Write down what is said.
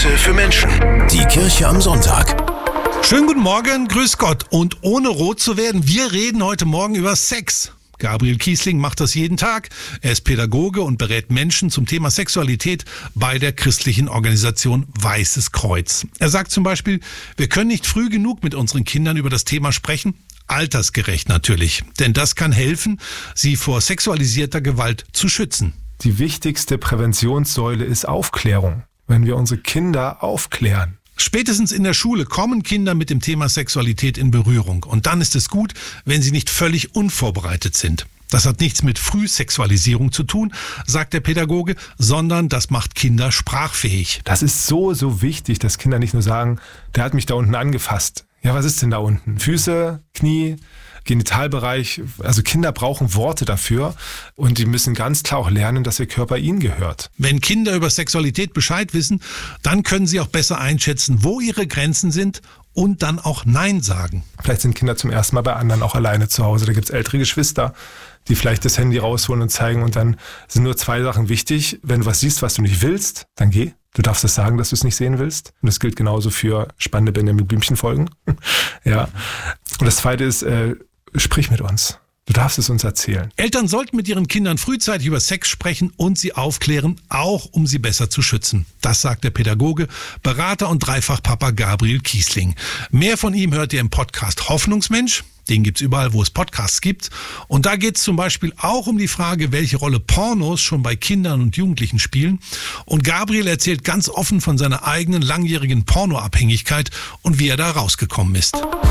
Messe für Menschen. Die Kirche am Sonntag. Schönen guten Morgen, grüß Gott. Und ohne rot zu werden, wir reden heute Morgen über Sex. Gabriel Kiesling macht das jeden Tag. Er ist Pädagoge und berät Menschen zum Thema Sexualität bei der christlichen Organisation Weißes Kreuz. Er sagt zum Beispiel, wir können nicht früh genug mit unseren Kindern über das Thema sprechen. Altersgerecht natürlich. Denn das kann helfen, sie vor sexualisierter Gewalt zu schützen. Die wichtigste Präventionssäule ist Aufklärung. Wenn wir unsere Kinder aufklären. Spätestens in der Schule kommen Kinder mit dem Thema Sexualität in Berührung. Und dann ist es gut, wenn sie nicht völlig unvorbereitet sind. Das hat nichts mit Frühsexualisierung zu tun, sagt der Pädagoge, sondern das macht Kinder sprachfähig. Das ist so wichtig, dass Kinder nicht nur sagen, der hat mich da unten angefasst. Ja, was ist denn da unten? Füße, Knie, Genitalbereich. Also Kinder brauchen Worte dafür und die müssen ganz klar auch lernen, dass ihr Körper ihnen gehört. Wenn Kinder über Sexualität Bescheid wissen, dann können sie auch besser einschätzen, wo ihre Grenzen sind und dann auch Nein sagen. Vielleicht sind Kinder zum ersten Mal bei anderen auch alleine zu Hause. Da gibt es ältere Geschwister, die vielleicht das Handy rausholen und zeigen. Und dann sind nur 2 Sachen wichtig. Wenn du was siehst, was du nicht willst, dann geh. Du darfst das sagen, dass du es nicht sehen willst. Und das gilt genauso für spannende Benjamin Blümchen-Folgen. Ja. Und das Zweite ist, sprich mit uns. Du darfst es uns erzählen. Eltern sollten mit ihren Kindern frühzeitig über Sex sprechen und sie aufklären, auch um sie besser zu schützen. Das sagt der Pädagoge, Berater und Dreifachpapa Gabriel Kiesling. Mehr von ihm hört ihr im Podcast Hoffnungsmensch. Den gibt's überall, wo es Podcasts gibt. Und da geht's zum Beispiel auch um die Frage, welche Rolle Pornos schon bei Kindern und Jugendlichen spielen. Und Gabriel erzählt ganz offen von seiner eigenen langjährigen Pornoabhängigkeit und wie er da rausgekommen ist.